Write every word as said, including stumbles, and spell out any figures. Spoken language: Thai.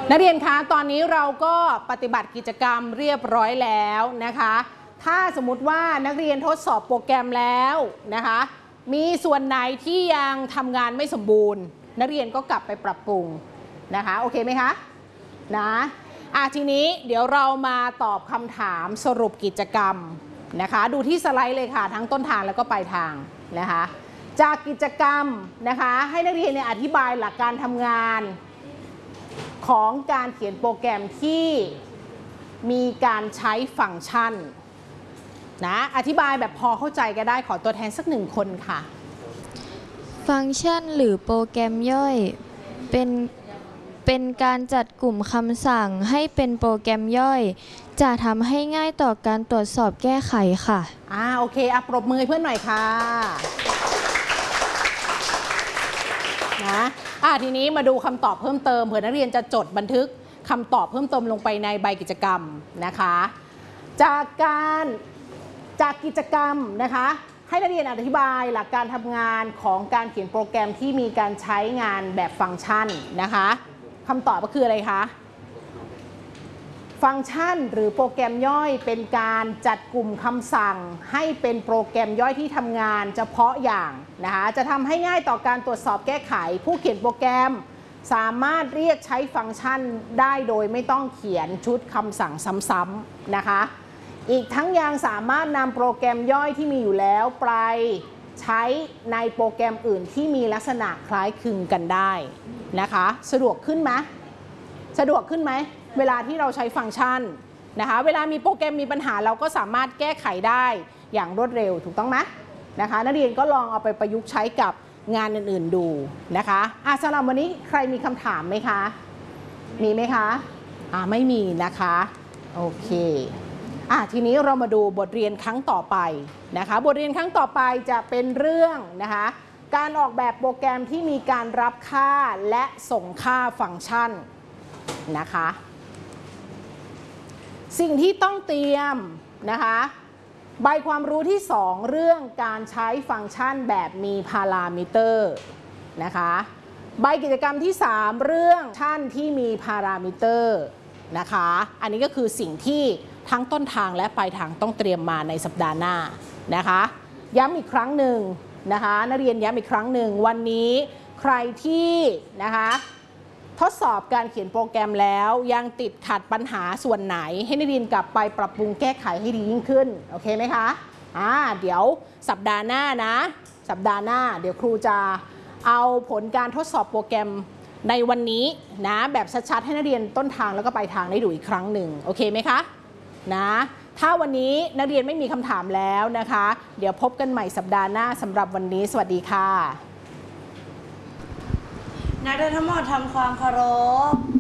นักเรียนคะตอนนี้เราก็ปฏิบัติกิจกรรมเรียบร้อยแล้วนะคะถ้าสมมุติว่านักเรียนทดสอบโปรแกรมแล้วนะคะมีส่วนไหนที่ยังทำงานไม่สมบูรณ์นักเรียนก็กลับไปปรับปรุงนะคะโอเคไหมคะนะอ่ะทีนี้เดี๋ยวเรามาตอบคำถามสรุปกิจกรรมนะคะดูที่สไลด์เลยค่ะทั้งต้นทางแล้วก็ปลายทางนะคะจากกิจกรรมนะคะให้นักเรียนเนี่ยอธิบายหลักการทำงานของการเขียนโปรแกรมที่มีการใช้ฟังก์ชันนะอธิบายแบบพอเข้าใจก็ได้ขอตัวแทนสักหนึ่งคนค่ะฟังก์ชันหรือโปรแกรมย่อยเป็นเป็นการจัดกลุ่มคำสั่งให้เป็นโปรแกรมย่อยจะทำให้ง่ายต่อการตรวจสอบแก้ไขค่ะอ่าโอเคอ่ะปรบมือเพื่อนหน่อยค่ะนะอ่ะทีนี้มาดูคำตอบเพิ่มเติมเผื่อนักเรียนจะจดบันทึกคำตอบเพิ่มเติมลงไปในใบกิจกรรมนะคะจากการจากกิจกรรมนะคะให้นักเรียนอธิบายหลักการทำงานของการเขียนโปรแกรมที่มีการใช้งานแบบฟังก์ชันนะคะคำตอบก็คืออะไรคะฟังก์ชันหรือโปรแกรมย่อยเป็นการจัดกลุ่มคำสั่งให้เป็นโปรแกรมย่อยที่ทำงานเฉพาะอย่างนะคะจะทำให้ง่ายต่อการตรวจสอบแก้ไขผู้เขียนโปรแกรมสามารถเรียกใช้ฟังก์ชันได้โดยไม่ต้องเขียนชุดคำสั่งซ้ำๆนะคะอีกทั้งยังสามารถนำโปรแกรมย่อยที่มีอยู่แล้วไปใช้ในโปรแกรมอื่นที่มีลักษณะคล้ายคลึงกันได้นะคะสะดวกขึ้นไหมสะดวกขึ้นไหมเวลาที่เราใช้ฟังก์ชันนะคะเวลามีโปรแกรมมีปัญหาเราก็สามารถแก้ไขได้อย่างรวดเร็วถูกต้องไหมนะคะนักเรียนก็ลองเอาไปประยุกต์ใช้กับงานอื่นๆดูนะคะอ่ะสำหรับวันนี้ใครมีคำถามไหมคะมีไหมคะอ่าไม่มีนะคะโอเคอ่ะทีนี้เรามาดูบทเรียนครั้งต่อไปนะคะบทเรียนครั้งต่อไปจะเป็นเรื่องนะคะการออกแบบโปรแกรมที่มีการรับค่าและส่งค่าฟังก์ชันนะคะสิ่งที่ต้องเตรียมนะคะใบความรู้ที่สองเรื่องการใช้ฟังก์ชันแบบมีพารามิเตอร์นะคะใบกิจกรรมที่สามเรื่องฟังก์ชันที่มีพารามิเตอร์นะคะอันนี้ก็คือสิ่งที่ทั้งต้นทางและปลายทางต้องเตรียมมาในสัปดาห์หน้านะคะย้ำอีกครั้งหนึ่งนะคะนักเรียนย้ำอีกครั้งหนึ่งวันนี้ใครที่นะคะทดสอบการเขียนโปรแกรมแล้วยังติดขัดปัญหาส่วนไหนให้นักเรียนกลับไปปรับปรุงแก้ไขให้ดียิ่งขึ้นโอเคไหมคะอ่าเดี๋ยวสัปดาห์หน้านะสัปดาห์หน้าเดี๋ยวครูจะเอาผลการทดสอบโปรแกรมในวันนี้นะแบบชัดๆให้นักเรียนต้นทางแล้วก็ปลายทางได้ดูอีกครั้งหนึ่งโอเคไหมคะนะถ้าวันนี้นักเรียนไม่มีคำถามแล้วนะคะเดี๋ยวพบกันใหม่สัปดาห์หน้าสำหรับวันนี้สวัสดีค่ะนักเรียนทั้งหมดทำความเคารพ